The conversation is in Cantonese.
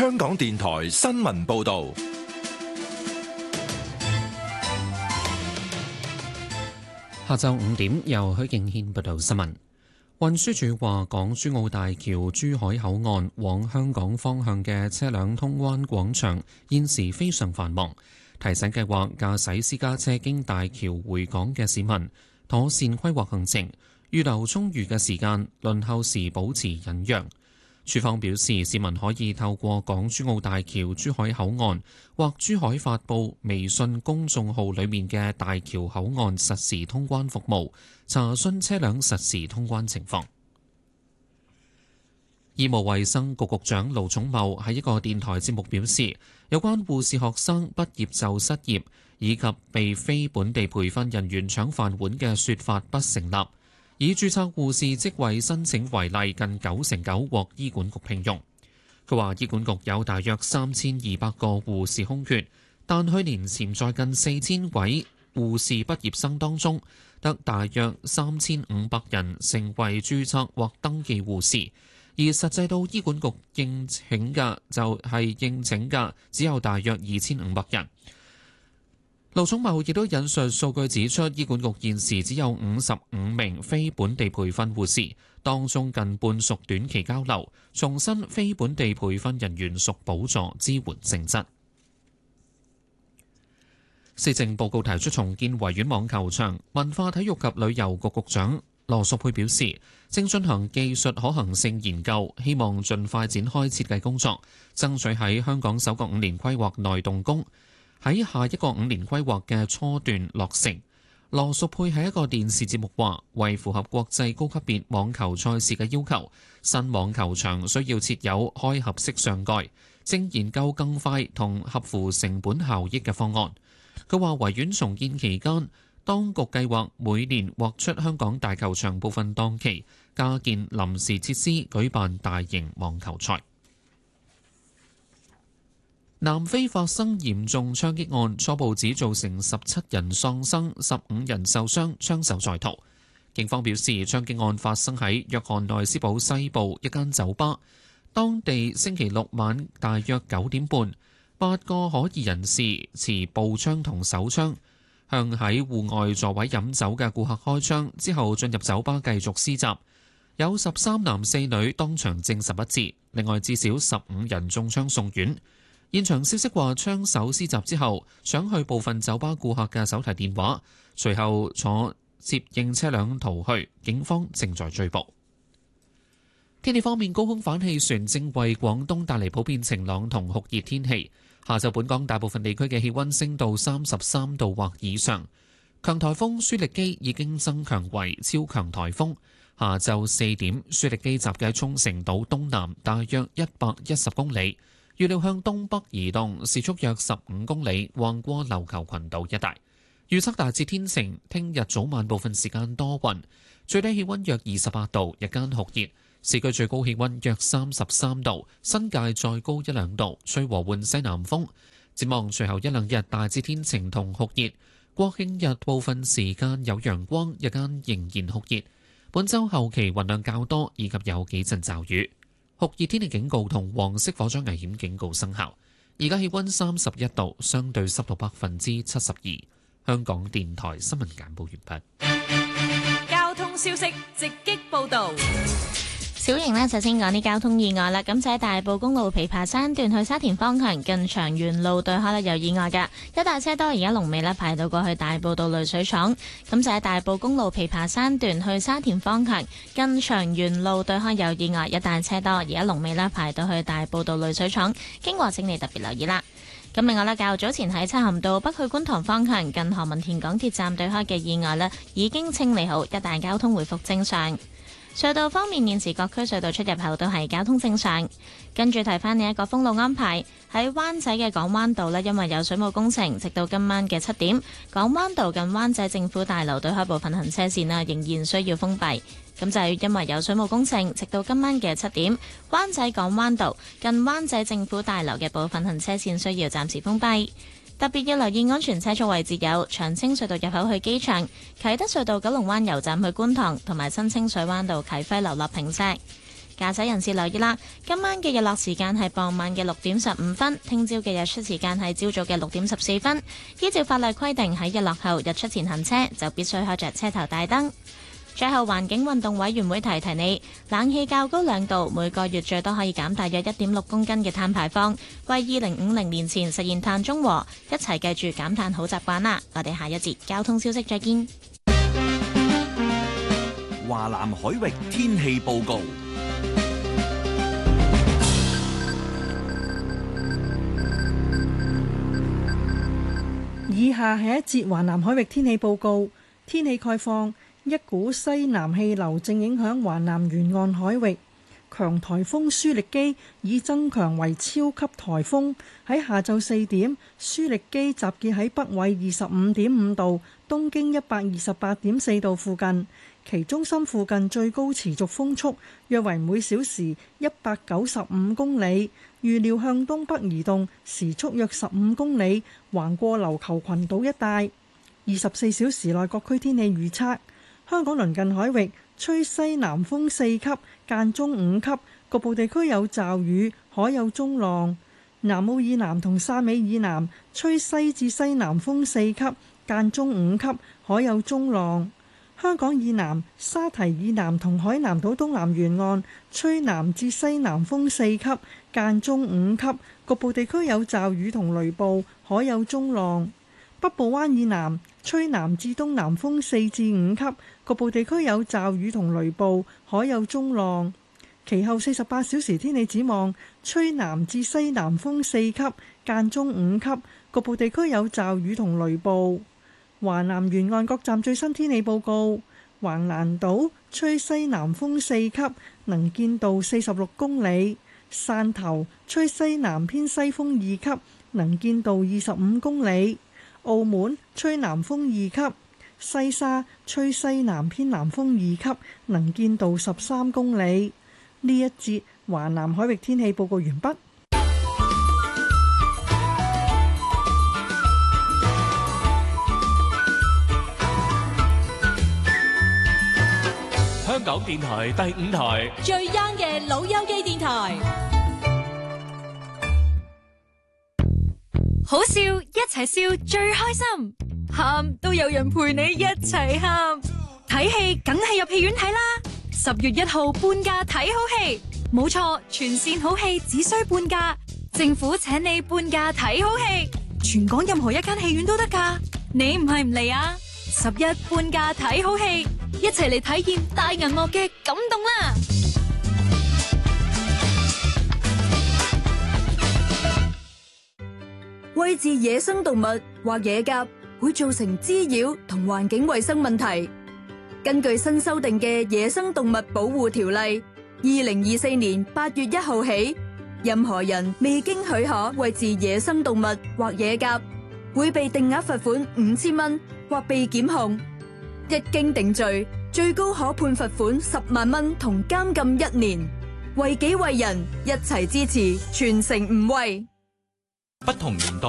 香港電台新聞報道。 下晝5點，由許敬軒報道新聞。運輸署話，港珠澳大橋珠海口岸往香港方向嘅車輛通關廣場現時非常繁忙，提醒計劃駕駛私家車經大橋回港嘅市民妥善規劃行程，預留充裕嘅時間，輪候時保持忍讓。署方表示，市民可以透過港珠澳大橋珠海口岸或珠海發布微信公眾號裏面嘅大橋口岸實時通關服務，查詢車輛實時通關情況。醫務衛生局局長盧寵茂喺一個電台節目表示，有關護士學生畢業就失業以及被非本地培訓人員搶飯碗嘅說法不成立。以註冊護士職位申請為例，近99%獲醫管局聘用。佢話醫管局有大約3200個護士空缺，但去年潛在近4000位護士畢業生當中，得大約3500人成為註冊或登記護士，而實際到醫管局應請嘅只有大約2500人。盧寵茂亦都引述數據指出，醫管局現時只有55名非本地培訓護士，當中近半屬短期交流，重申非本地培訓人員屬補助支援性質。施政報告提出重建維園網球場，文化體育及旅遊局局長羅淑佩表示，正進行技術可行性研究，希望盡快展開設計工作，爭取喺香港首個5年規劃內動工，喺下一個5年規劃嘅初段落成。羅淑佩喺一個電視節目話，為符合國際高級別網球賽事嘅要求，新網球場需要設有開合式上蓋，正研究更快同合乎成本效益嘅方案。佢話維園重建期間，當局計劃每年劃出香港大球場部分檔期，加建臨時設施，舉辦大型網球賽。南非發生嚴重槍擊案，初步指造成17人喪生、15人受傷，槍手在逃。警方表示，槍擊案發生喺約翰內斯堡西部一間酒吧，當地星期六晚大約9點半，8個可疑人士持步槍同手槍，向喺戶外座位飲酒嘅顧客開槍，之後進入酒吧繼續施襲。有13男4女當場證實不治，另外至少15人中槍送院。現場消息話，槍手施襲之後，搶去部分酒吧顧客嘅手提電話，隨後坐接應車輛逃去，警方正在追捕。天氣方面，高空反氣旋正為廣東帶嚟普遍晴朗同酷熱天氣。下晝本港大部分地區嘅氣溫升到33度或以上。強颱風舒力基已經增強為超強颱風。下晝4點，舒力基集結喺沖繩島東南大約110公里。預料向東北移動，時速約15公里，橫過琉球群島一帶。預測大致天晴，聽日早晚部分時間多雲，最低氣溫約28度，日間酷熱，市區最高氣溫約33度，新界再高1-2度，吹和緩西南風。展望隨後1-2日大致天晴同酷熱，國慶日部分時間有陽光，日間仍然酷熱。本週後期雲量較多，以及有幾陣驟雨。酷熱天氣警告同黃色火災危險警告生效。而家氣溫31度，相對濕度72%。香港電台新聞簡報完畢。交通消息直擊報道。 小瑩呢，首先講啲交通意外啦。咁就喺大埔公路琵琶山段去沙田方向近長源路對開呢有意外㗎，一大車多，而家龍尾呢排到過去大埔道濾水廠。咁就喺大埔公路琵琶山段去沙田方向近長源路對開有意外，一大車多，而家龍尾呢排到去大埔道濾水廠，經過請你特別留意啦。咁另外呢，較早前喺漆咸道北去觀塘方向近何文田港鐵站對開嘅意外呢已經清理好，一帶交通回復正常。隧道方面，現時各區隧道出入口都係交通正常。跟住提翻你一個封路安排，喺灣仔嘅港灣道呢，因為有水務工程，直到今晚嘅7點，港灣道近灣仔政府大樓對開部分行車線啦，仍然需要封閉。咁就係因為有水務工程，直到今晚嘅7點，灣仔港灣道近灣仔政府大樓嘅部分行車線需要暫時封閉。特別要留意安全車速位置有長青隧道入口去機場、啟德隧道九龍灣油站去觀塘，同埋新清水灣道啟輝樓落坪石。 駕駛人士留意啦，今晚嘅日落時間係傍晚嘅6點15分，聽朝嘅日出時間係朝早嘅6點14分。依照法例規定，喺日落後日出前行車就必須開着車頭大燈。最後，環境運動委員會提你，冷氣較高2度，每個月最多可以減大約1.6公斤嘅碳排放，為2050年前實現碳中和，一齊記住減碳好習慣啦！我哋下一節交通消息再見。 華南海域天氣報告。 以下係一節華南海域天氣報告。天氣概況，一股西南氣流正影響華南沿岸海域，強颱風舒力基已增強為超級颱風。喺下晝4點，舒力基集結喺北緯25.5度、東經128.4度附近，其中心附近最高持續風速約為每小時195公里，預料向東北移動，時速約15公里，橫過琉球群島一帶。24小時內各區天氣預測：香港鄰近海域吹西南風4級，間中5級，局部地區有驟雨，海有中浪。南澳以南同汕尾以南吹西至西南風4級，間中5級，海有中浪。香港以南、沙堤以南同海南島東南沿岸吹南至西南風4級，間中5級，局部地區有驟雨同雷暴，海有中浪。北部灣以南吹南至東南風4至5級，局部地區有驟雨同雷暴，海有中浪。其後48小時天氣展望，吹南至西南風4級，間中5級，局部地區有驟雨同雷暴。華南沿岸各站最新天氣報告：橫瀾島吹西南風4級，能見度46公里；汕頭吹西南偏西風2級，能見度25公里；澳門吹南風2級；西沙吹西南偏南風2級，能見度13公里。呢一節華南海域天氣報告完畢。 香港電台第5台最 young 嘅老友記電台，好笑一齊笑最開心，喊都有人陪你一齊喊。睇戲梗係入戲院睇啦！10月1號半價睇好戲，冇錯，全線好戲只需半價，政府請你半價睇好戲，全港任何一間戲院都得㗎。你唔係唔嚟啊？11半價睇好戲，一齊嚟體驗大銀幕嘅感動啦！ 餵飼野生動物或野鴿會造成滋擾同環境衛生問題。根據新修訂嘅《野生動物保護條例》，2024年8月1號起，任何人未經許可餵飼野生動物或野鴿，會被定額罰款5000蚊或被檢控。一經定罪，最高可判罰款10萬蚊同監禁1年。為己為人，一齊支持，全城唔餵。 不同年代